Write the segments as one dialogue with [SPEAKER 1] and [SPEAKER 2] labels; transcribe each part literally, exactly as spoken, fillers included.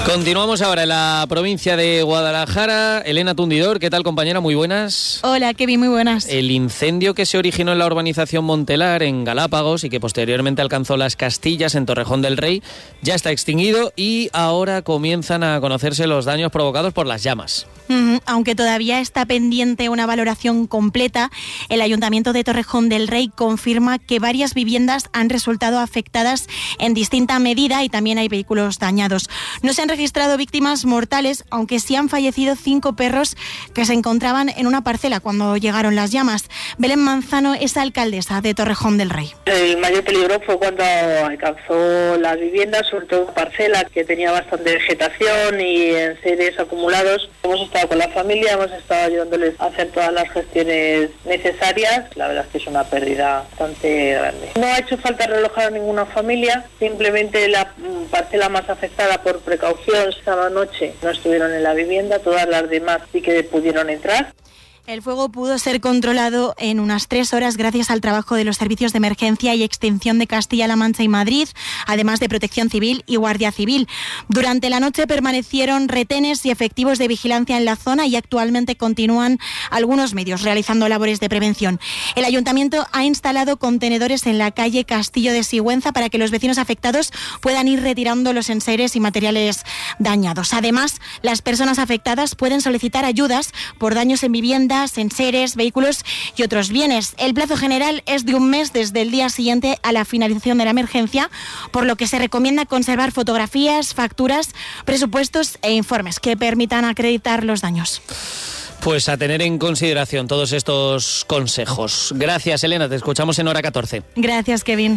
[SPEAKER 1] Continuamos ahora en la provincia de Guadalajara. Elena Tundidor, ¿qué tal, compañera? Muy buenas.
[SPEAKER 2] Hola, Kevin, muy buenas.
[SPEAKER 1] El incendio que se originó en la urbanización Montelar, en Galápagos, y que posteriormente alcanzó Las Castillas, en Torrejón del Rey, ya está extinguido y ahora comienzan a conocerse los daños provocados por las llamas.
[SPEAKER 2] Mm, aunque todavía está pendiente una valoración completa, el Ayuntamiento de Torrejón del Rey confirma que varias viviendas han resultado afectadas en distinta medida y también hay vehículos dañados. No se han registrado víctimas mortales, aunque sí han fallecido cinco perros que se encontraban en una parcela cuando llegaron las llamas. Belén Manzano es alcaldesa de Torrejón del Rey.
[SPEAKER 3] El mayor peligro fue cuando alcanzó las viviendas, sobre todo parcela que tenía bastante vegetación y enseres acumulados. Hemos estado con la familia, hemos estado ayudándoles a hacer todas las gestiones necesarias. La verdad es que es una pérdida bastante grande. No ha hecho falta relojar a ninguna familia, simplemente la parcela más afectada por precaución esta noche no estuvieron en la vivienda, todas las demás sí que pudieron entrar.
[SPEAKER 2] El fuego pudo ser controlado en unas tres horas gracias al trabajo de los servicios de emergencia y extinción de Castilla-La Mancha y Madrid, además de Protección Civil y Guardia Civil. Durante la noche permanecieron retenes y efectivos de vigilancia en la zona y actualmente continúan algunos medios realizando labores de prevención. El Ayuntamiento ha instalado contenedores en la calle Castillo de Sigüenza para que los vecinos afectados puedan ir retirando los enseres y materiales dañados. Además, las personas afectadas pueden solicitar ayudas por daños en vivienda, enseres, vehículos y otros bienes. El plazo general es de un mes desde el día siguiente a la finalización de la emergencia, por lo que se recomienda conservar fotografías, facturas, presupuestos e informes que permitan acreditar los daños.
[SPEAKER 1] Pues a tener en consideración todos estos consejos. Gracias, Elena, te escuchamos en Hora catorce.
[SPEAKER 2] Gracias, Kevin.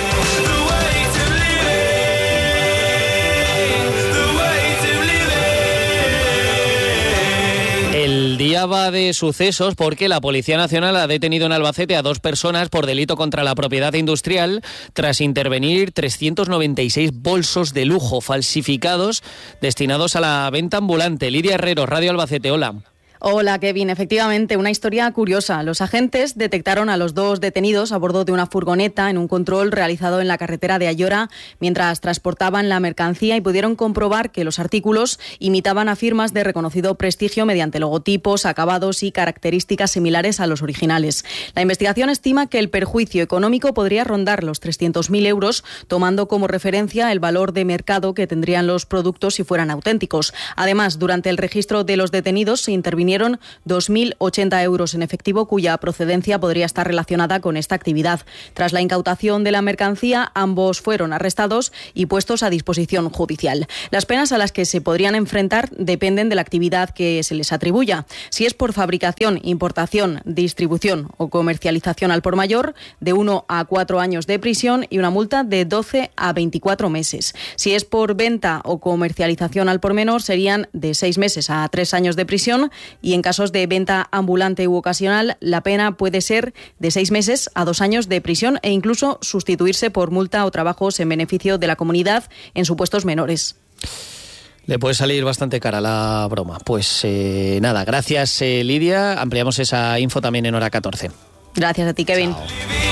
[SPEAKER 1] El día va de sucesos porque la Policía Nacional ha detenido en Albacete a dos personas por delito contra la propiedad industrial tras intervenir trescientos noventa y seis bolsos de lujo falsificados destinados a la venta ambulante. Lidia Herrero, Radio Albacete, hola.
[SPEAKER 4] Hola, Kevin. Efectivamente, una historia curiosa. Los agentes detectaron a los dos detenidos a bordo de una furgoneta en un control realizado en la carretera de Ayora mientras transportaban la mercancía y pudieron comprobar que los artículos imitaban a firmas de reconocido prestigio mediante logotipos, acabados y características similares a los originales. La investigación estima que el perjuicio económico podría rondar los trescientos mil euros, tomando como referencia el valor de mercado que tendrían los productos si fueran auténticos. Además, durante el registro de los detenidos se intervinieron dos mil ochenta euros en efectivo, cuya procedencia podría estar relacionada con esta actividad. Tras la incautación de la mercancía, ambos fueron arrestados y puestos a disposición judicial. Las penas a las que se podrían enfrentar dependen de la actividad que se les atribuya. Si es por fabricación, importación, distribución o comercialización al por mayor, de uno a cuatro años de prisión y una multa de doce a veinticuatro meses. Si es por venta o comercialización al por menor, serían de seis meses a tres años de prisión. Y en casos de venta ambulante u ocasional, la pena puede ser de seis meses a dos años de prisión e incluso sustituirse por multa o trabajos en beneficio de la comunidad en supuestos menores.
[SPEAKER 1] Le puede salir bastante cara la broma. Pues eh, nada, gracias, eh, Lidia. Ampliamos esa info también en Hora catorce.
[SPEAKER 4] Gracias a ti, Kevin.
[SPEAKER 1] Chao.